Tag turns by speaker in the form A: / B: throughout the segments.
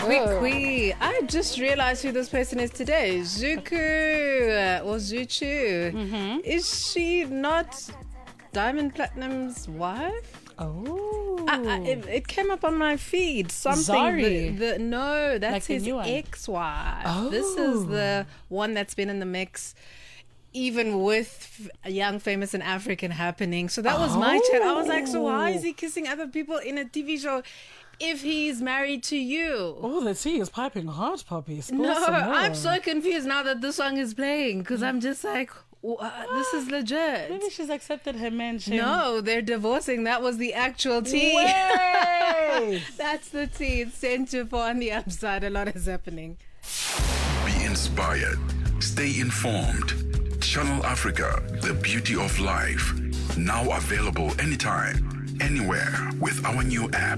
A: I just realized who this person is today. Zuku or Zuchu. Mm-hmm. Is she not Diamond Platinum's wife?
B: Oh.
A: It came up on my feed. Something.
B: Zari.
A: No, that's
B: like
A: his ex-wife.
B: Oh.
A: This is the one that's been in the mix. Even with Young, Famous and African happening. So that was my chat. I was like, so why is he kissing other people in a TV show if he's married to you?
B: Oh, the tea is piping hot, Poppy.
A: No, I'm so confused now that this song is playing because I'm just like, this is legit.
B: Maybe she's accepted her man.
A: No, they're divorcing. That was the actual tea. That's the tea. It's 10-4 on the upside. A lot is happening.
C: Be inspired. Stay informed. Channel Africa, the beauty of life. Now available anytime, anywhere with our new app.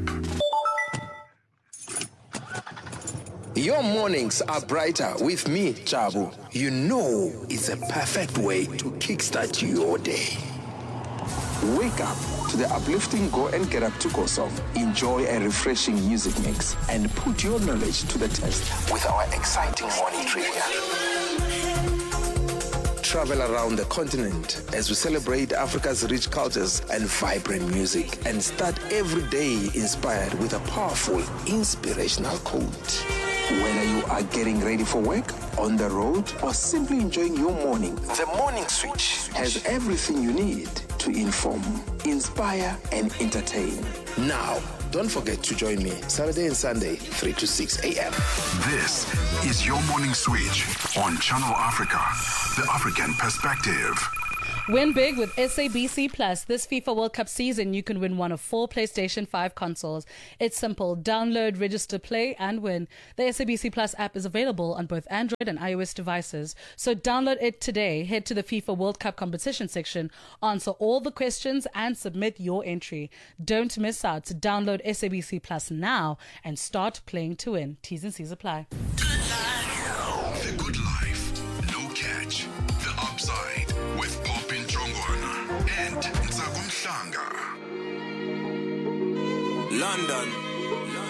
D: Your mornings are brighter with me, Chabu. You know it's a perfect way to kickstart your day. Wake up to the uplifting Go and Get Up to Go song. Enjoy a refreshing music mix and put your knowledge to the test with our exciting morning trivia. Travel around the continent as we celebrate Africa's rich cultures and vibrant music and start every day inspired with a powerful, inspirational quote. Whether you are getting ready for work, on the road, or simply enjoying your morning, the Morning Switch has everything you need to inform, inspire, and entertain. Now, don't forget to join me Saturday and Sunday, 3 to 6 a.m.
C: This is your Morning Switch on Channel Africa, the African perspective.
E: Win big with SABC Plus. This FIFA World Cup season, you can win one of 4 PlayStation 5 consoles. It's simple. Download, register, play, and win. The SABC Plus app is available on both Android and iOS devices. So download it today. Head to the FIFA World Cup competition section, answer all the questions, and submit your entry. Don't miss out. Download SABC Plus now and start playing to win. T's and C's apply.
C: The good life, no catch. The upside with Popin Jongwana and Nsakumhlanga.
F: London.